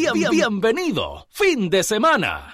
Bienvenido, fin de semana.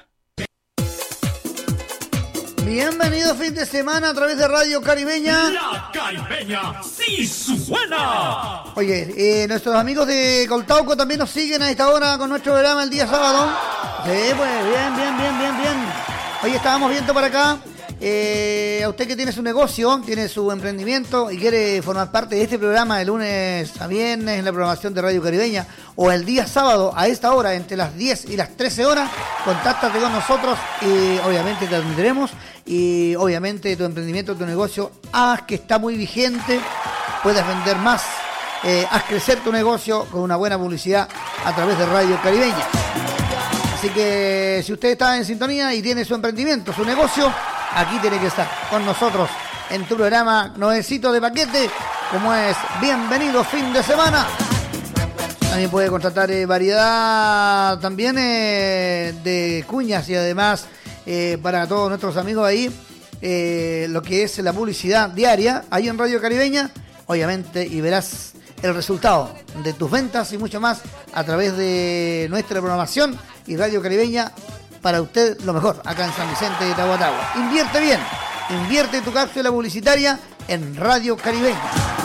Bienvenido fin de semana a través de Radio Caribeña. La Caribeña sí suena. Oye, nuestros amigos de Coltauco también nos siguen a esta hora con nuestro programa el día sábado. Sí, pues bien. Oye, estábamos viendo para acá, a usted que tiene su negocio, tiene su emprendimiento y quiere formar parte de este programa de lunes a viernes en la programación de Radio Caribeña o el día sábado a esta hora entre las 10 y las 13 horas, contáctate con nosotros y obviamente te atenderemos y obviamente tu emprendimiento, tu negocio, haz que está muy vigente, puedas vender más, haz crecer tu negocio con una buena publicidad a través de Radio Caribeña. Así que si usted está en sintonía y tiene su emprendimiento, su negocio, aquí tiene que estar con nosotros en tu programa nuevecito de paquete, como es Bienvenido Fin de Semana. También puede contratar variedad también de cuñas y además para todos nuestros amigos ahí, lo que es la publicidad diaria ahí en Radio Caribeña, obviamente, y verás el resultado de tus ventas y mucho más a través de nuestra programación y Radio Caribeña. Para usted lo mejor, acá en San Vicente de Tahuatahua. Invierte bien, invierte tu cápsula publicitaria en Radio Caribeña.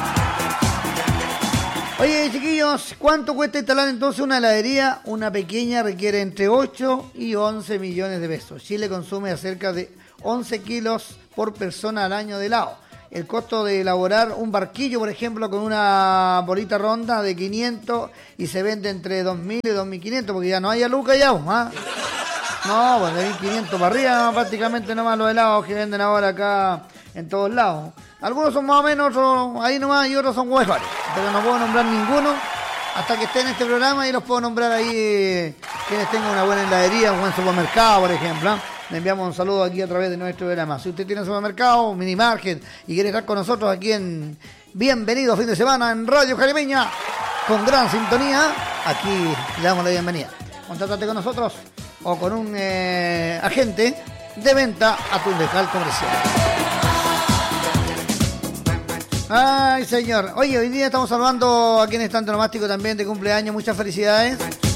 Oye, chiquillos, ¿cuánto cuesta instalar entonces una heladería? Una pequeña requiere entre 8 y 11 millones de pesos. Chile consume cerca de 11 kilos por persona al año de helado. El costo de elaborar un barquillo, por ejemplo, con una bolita ronda de 500 y se vende entre 2.000 y 2.500, porque ya no hay aluca ya, ¿ah? No, pues de 1.500 para arriba, prácticamente nomás los helados que venden ahora acá en todos lados. Algunos son más o menos, otros ahí nomás, y otros son mejores, pero no puedo nombrar ninguno hasta que esté en este programa y los puedo nombrar ahí quienes tengan una buena heladería, un buen supermercado, por ejemplo. Le enviamos un saludo aquí a través de nuestro programa. Si usted tiene un supermercado, un mini market y quiere estar con nosotros aquí en Bienvenido Fin de Semana en Radio Caribeña, con gran sintonía, aquí le damos la bienvenida. Contáctate con nosotros o con un agente de venta a tu local comercial. Ay, señor. Oye, hoy día estamos saludando a quienes están en Tonomástico también de cumpleaños. Muchas felicidades.